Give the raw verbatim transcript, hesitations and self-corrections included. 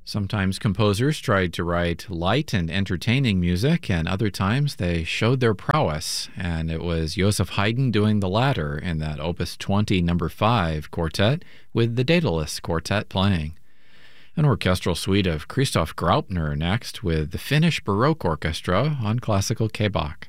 Sometimes composers tried to write light and entertaining music, and other times they showed their prowess, and it was Joseph Haydn doing the latter in that Opus twenty, number five quartet, with the Daedalus Quartet playing. An orchestral suite of Christoph Graupner next, with the Finnish Baroque Orchestra on classical K-Bach.